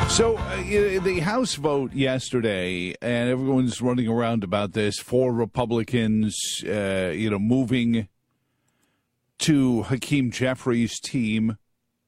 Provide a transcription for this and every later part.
So the House vote yesterday, and everyone's running around about this, 4 Republicans, moving to Hakeem Jeffries' team.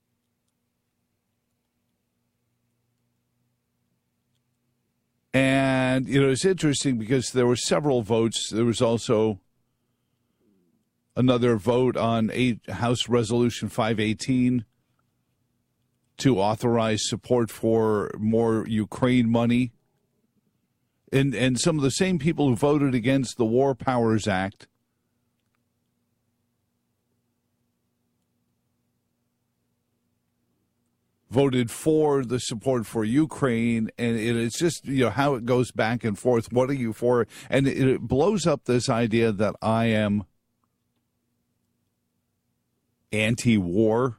And, it's interesting because there were several votes. There was also another vote on House Resolution 518 to authorize support for more Ukraine money. And some of the same people who voted against the War Powers Act voted for the support for Ukraine, and it's just, how it goes back and forth. What are you for? And it blows up this idea that I am anti-war.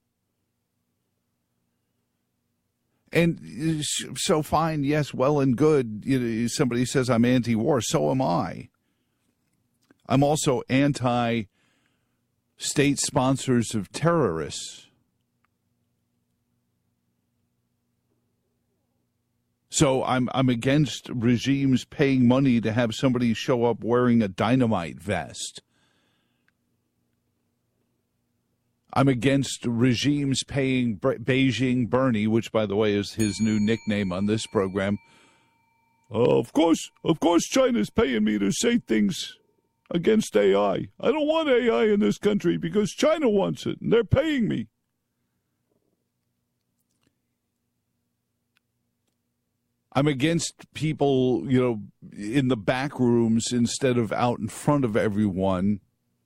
And so fine, yes, well and good. Somebody says I'm anti-war, so am I. I'm also anti-state sponsors of terrorists. So I'm against regimes paying money to have somebody show up wearing a dynamite vest. I'm against regimes paying Beijing Bernie, which, by the way, is his new nickname on this program. Of course, China's paying me to say things against AI. I don't want AI in this country because China wants it, and they're paying me. I'm against people, in the back rooms instead of out in front of everyone,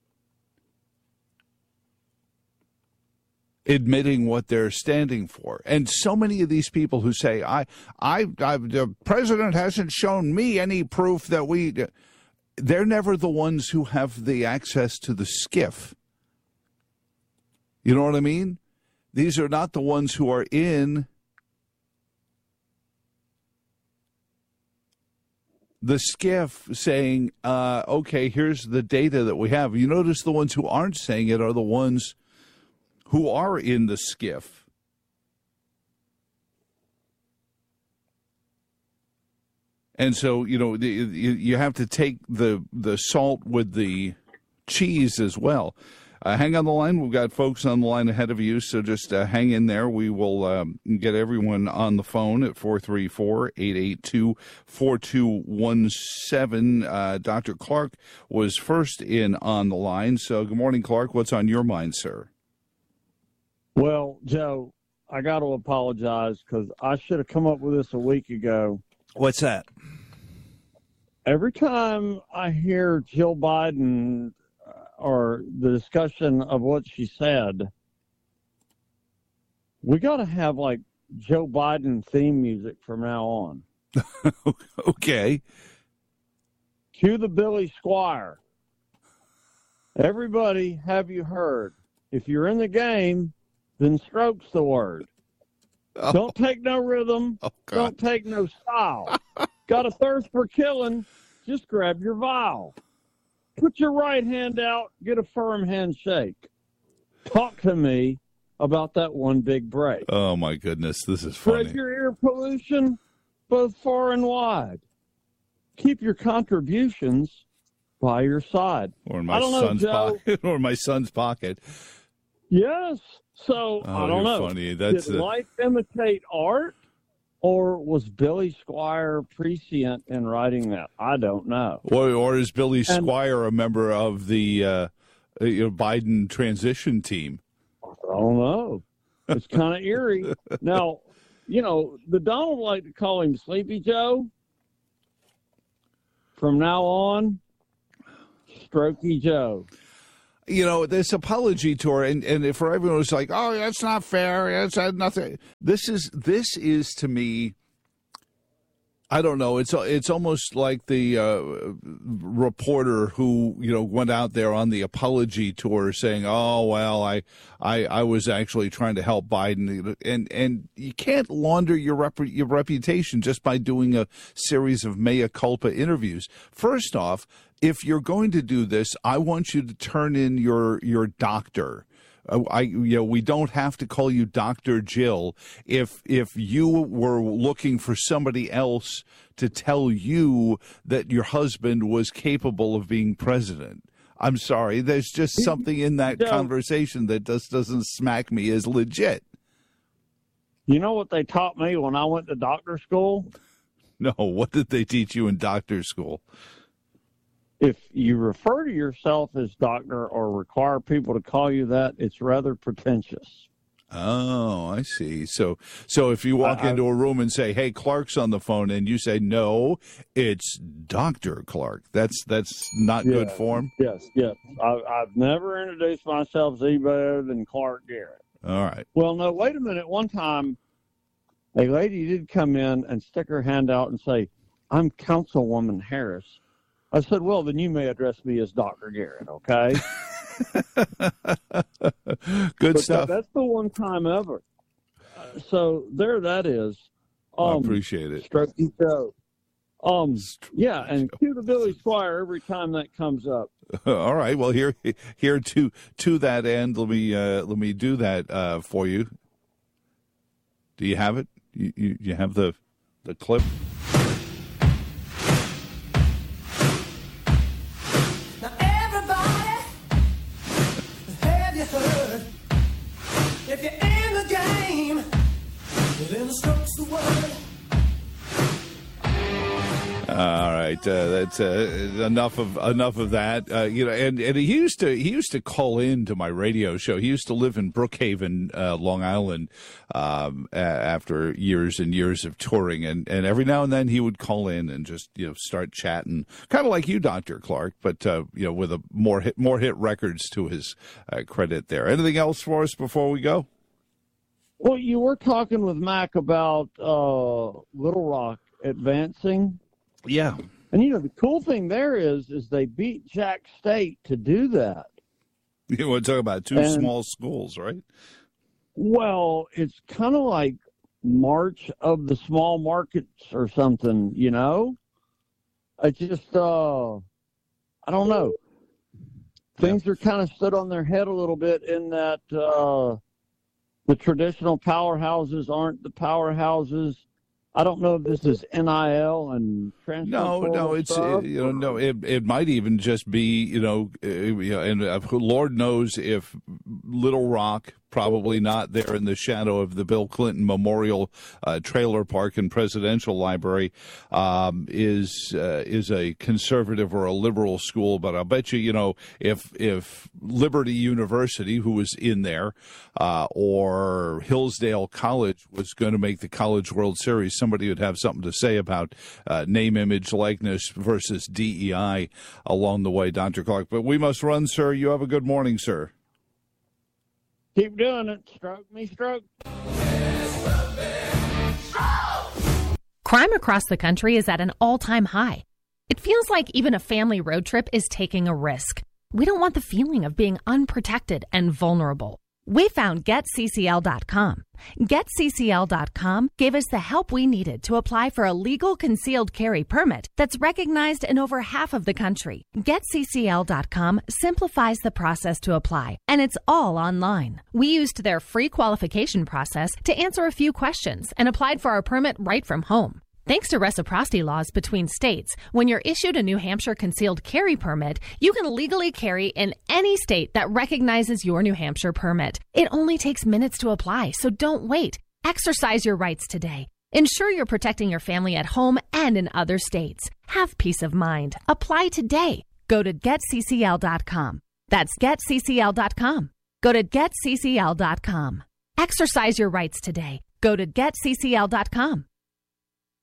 admitting what they're standing for. And so many of these people who say, the president hasn't shown me any proof that they're never the ones who have the access to the SCIF. You know what I mean? These are not the ones who are in the SCIF saying, okay, here's the data that we have. You notice the ones who aren't saying it are the ones who are in the SCIF. And so, you have to take the salt with the cheese as well. Hang on the line. We've got folks on the line ahead of you, so just hang in there. We will get everyone on the phone at 434-882-4217. Dr. Clark was first in on the line. So good morning, Clark. What's on your mind, sir? Well, Joe, I got to apologize because I should have come up with this a week ago. What's that? Every time I hear Jill Biden or the discussion of what she said, we got to have like Joe Biden theme music from now on. Okay. Cue the Billy Squire. Everybody, have you heard? If you're in the game, then stroke's the word. Oh. Don't take no rhythm. Oh, don't take no style. Got a thirst for killing? Just grab your vial. Put your right hand out. Get a firm handshake. Talk to me about that one big break. Oh, my goodness. This is funny. Spread your ear pollution both far and wide. Keep your contributions by your side. Or in my son's pocket. Or my son's pocket. Yes. So, I don't know. Funny. Did life imitate art, or was Billy Squire prescient in writing that? I don't know. Or is Billy Squire a member of the Biden transition team? I don't know. It's kind of eerie. Now, the Donald like to call him Sleepy Joe. From now on, Strokey Joe. This apology tour, and for everyone who's like, oh, that's not fair, that's nothing. This is to me, I don't know. It's almost like the reporter who went out there on the apology tour saying, "Oh well, I was actually trying to help Biden," and you can't launder your reputation just by doing a series of mea culpa interviews. First off, if you're going to do this, I want you to turn in your doctor. We don't have to call you Dr. Jill if you were looking for somebody else to tell you that your husband was capable of being president. I'm sorry. There's just something in that conversation that just doesn't smack me as legit. You know what they taught me when I went to doctor school? No, what did they teach you in doctor school? If you refer to yourself as doctor or require people to call you that, it's rather pretentious. Oh, I see. So if you walk into a room and say, "Hey, Clark's on the phone," and you say, "No, it's Dr. Clark," that's not good form? Yes. I've never introduced myself as any better than Clark Garrett. All right. Well, no, wait a minute. One time, a lady did come in and stick her hand out and say, "I'm Councilwoman Harris." I said, "Well, then you may address me as Dr. Garrett, okay?" Good stuff. That's the one time ever. So there that is. I appreciate it. Strokey show. Yeah, and cue the Billy Squire every time that comes up. All right. Well, here to that end, let me do that for you. Do you have it? You have the clip? Now everybody, have you heard? If you're in the game, then the stroke's the word. All right, that's enough of that. And he used to call in to my radio show. He used to live in Brookhaven, Long Island, after years and years of touring, and every now and then he would call in and just start chatting, kind of like you, Dr. Clark, but with a more hit records to his credit there. Anything else for us before we go? Well, you were talking with Mac about Little Rock advancing. Yeah. And, the cool thing there is they beat Jack State to do that. You want to talk about two small schools, right? Well, it's kind of like March of the Small Markets or something, I just, I don't know. Things are kind of stood on their head a little bit in that the traditional powerhouses aren't the powerhouses. I don't know if this is NIL and transfer. No, it's it might even just be and Lord knows if Little Rock, probably not there in the shadow of the Bill Clinton Memorial Trailer Park and Presidential Library, is a conservative or a liberal school. But I'll bet you, if Liberty University, who was in there, or Hillsdale College was going to make the College World Series, somebody would have something to say about name, image, likeness versus DEI along the way, Dr. Clark. But we must run, sir. You have a good morning, sir. Keep doing it. Stroke me, stroke. Crime across the country is at an all-time high. It feels like even a family road trip is taking a risk. We don't want the feeling of being unprotected and vulnerable. We found GetCCL.com. GetCCL.com gave us the help we needed to apply for a legal concealed carry permit that's recognized in over half of the country. GetCCL.com simplifies the process to apply, and it's all online. We used their free qualification process to answer a few questions and applied for our permit right from home. Thanks to reciprocity laws between states, when you're issued a New Hampshire concealed carry permit, you can legally carry in any state that recognizes your New Hampshire permit. It only takes minutes to apply, so don't wait. Exercise your rights today. Ensure you're protecting your family at home and in other states. Have peace of mind. Apply today. Go to GetCCL.com. That's GetCCL.com. Go to GetCCL.com. Exercise your rights today. Go to GetCCL.com.